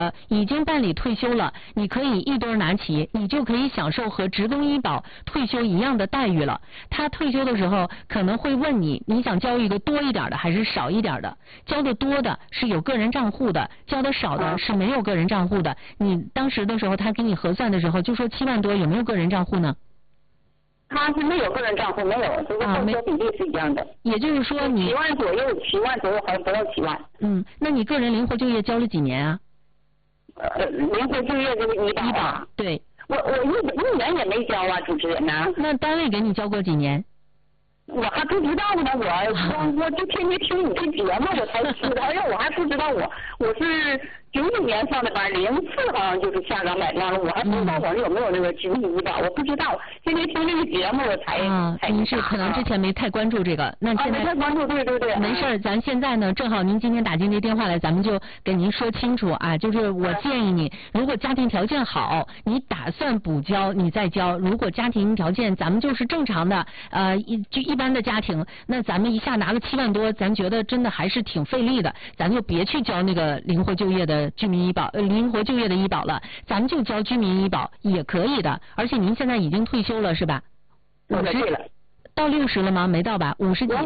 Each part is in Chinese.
已经办理退休了，你可以一堆拿齐，你就可以享受和职工医保退休一样的待遇了。他退休的时候可能会问你，你想交一个多一点的还是少一点的？交的多的是有个人账户的，交的少的是没有个人账户的。你当时的时候他给你核算的时候就说7万多，有没有个人账户呢？ 他是没有个人账户，没有，这个报销比例是一样的。 也就是说你 7万左右还不到7万。 那你个人灵活就业交了几年啊？ 灵活就业这个医保啊？ 对。 我一年也没交啊，主持人呐。 那单位给你交过几年？ 我还不知道呢，我就天天听你这节目我才知道，要我还不知道我是90年上的班，04好像就是下岗买断了，我还不知道我有没有那个居民医保，我不知道，今天听这个节目我才您是可能之前没太关注这个，那现在没太关注，对， 没事，咱现在呢正好您今天打进这电话来，咱们就给您说清楚啊，就是我建议你，如果家庭条件好，你打算补交你再交，如果家庭条件咱们就是正常的一般的家庭，那咱们一下拿了7万多，咱觉得真的还是挺费力的，咱就别去交那个灵活就业的居民医保灵活就业的医保了，咱们就交居民医保也可以的，而且您现在已经退休了是吧？50 了。 到60了吗？没到吧？50几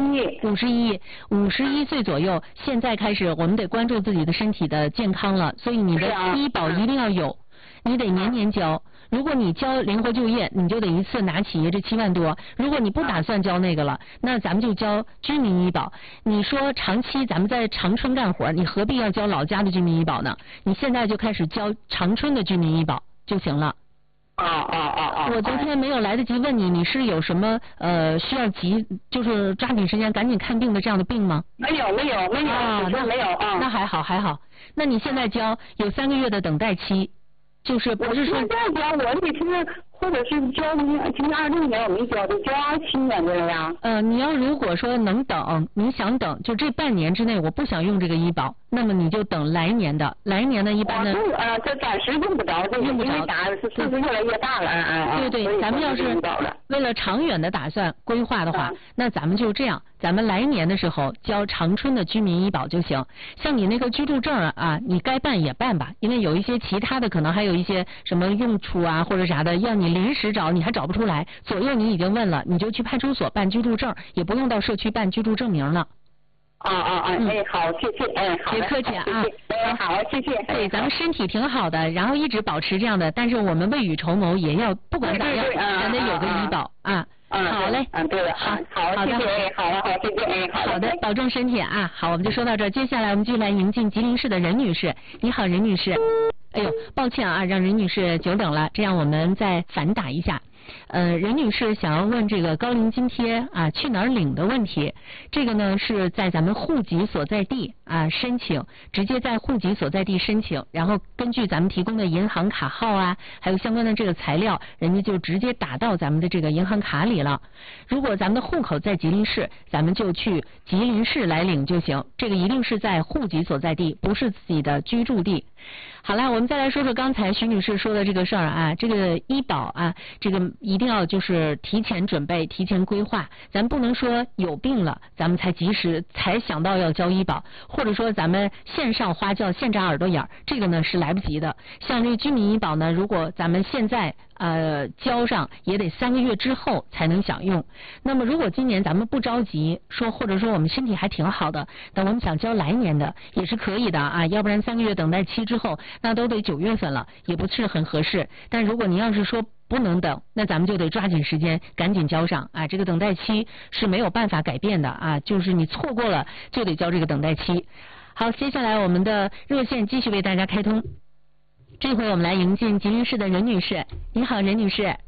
？51岁左右，现在开始我们得关注自己的身体的健康了，所以你的医保一定要有，你得年年交。如果你交灵活就业，你就得一次拿起这7万多。如果你不打算交那个了，那咱们就交居民医保。你说长期咱们在长春干活，你何必要交老家的居民医保呢？你现在就开始交长春的居民医保就行了。我昨天没有来得及问你，你是有什么需要就是抓紧时间赶紧看病的这样的病吗？ 没有，没有啊。 那还好。那你现在交有3个月的等待期。就是不是说现在交，我得是或者是交今年26年我没交，得交27年的了呀。 你要如果说能等，你想等，就这半年之内我不想用这个医保，那么你就等来年的，一般的。 这暂时用不着，因为啥是岁数越来越大了对，咱们要是为了长远的打算规划的话，那咱们就这样，咱们来年的时候交长春的居民医保就行。像你那个居住证啊，你该办也办吧，因为有一些其他的可能还有一些什么用处啊或者啥的，要你临时找你还找不出来，左右你已经问了，你就去派出所办居住证，也不用到社区办居住证明了。 好，谢谢，好， 别客气啊， 好，谢谢。 对，咱们身体挺好的，然后一直保持这样的，但是我们未雨绸缪，也要不管咋样，咱得有个医保啊。好嘞， 对了，好的，谢谢，好，谢谢， 好的，保重身体啊。好，我们就说到这儿，接下来我们就来迎进吉林市的任女士。你好，任女士。哎呦，抱歉啊，让任女士久等了，这样我们再反打一下。任女士想要问这个高龄津贴啊去哪儿领的问题，这个呢是在咱们户籍所在地申请，直接在户籍所在地申请，然后根据咱们提供的银行卡号啊，还有相关的这个材料，人家就直接打到咱们的这个银行卡里了。如果咱们的户口在吉林市，咱们就去吉林市来领就行，这个一定是在户籍所在地，不是自己的居住地。好了，我们再来说说刚才徐女士说的这个事儿啊，这个医保啊，这个一定要就是提前准备、提前规划，咱不能说有病了咱们才及时才想到要交医保，或者说咱们线上花轿现扎耳朵眼儿，这个呢是来不及的。像这个居民医保呢，如果咱们现在交上也得3个月之后才能享用。那么如果今年咱们不着急说，或者说我们身体还挺好的，等我们想交来年的也是可以的啊，要不然3个月等待期之后那都得9月份了，也不是很合适。但如果您要是说不能等，那咱们就得抓紧时间赶紧交上啊，这个等待期是没有办法改变的啊，就是你错过了就得交这个等待期。好，接下来我们的热线继续为大家开通，这回我们来迎进吉林市的任女士。你好，任女士。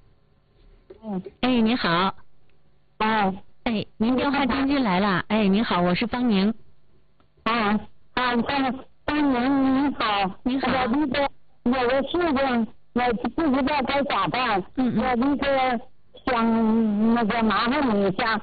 你好。您电话接进来了。您好，我是方宁。 方宁你好。 你好。 我的事情我不知道该咋办。我想麻烦你一下。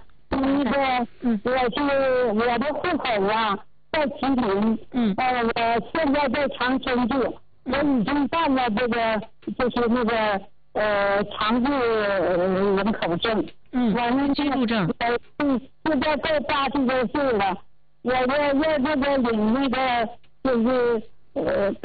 我的户口啊在吉林。我现在在长春住。我已经办了这个就是常住人口证。 居住证。 现在快80多岁了，我要领就是我